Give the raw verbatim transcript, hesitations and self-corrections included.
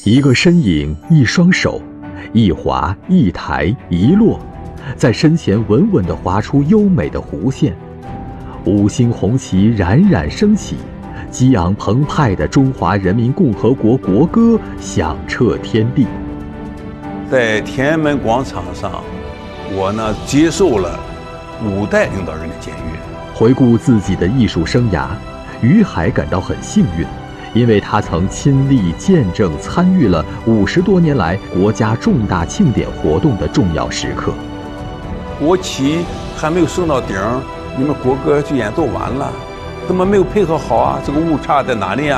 一个身影，一双手，一划一抬一落，在身前稳稳地划出优美的弧线。五星红旗冉冉升起，激昂澎湃的中华人民共和国国歌响彻天地。 在天安门广场上，我呢接受了五代领导人的检阅。 回顾自己的艺术生涯，于海感到很幸运，因为他曾亲历见证参与了五十多年来国家重大庆典活动的重要时刻。 国旗还没有升到顶，你们国歌就演奏完了，怎么没有配合好啊？这个误差在哪里啊？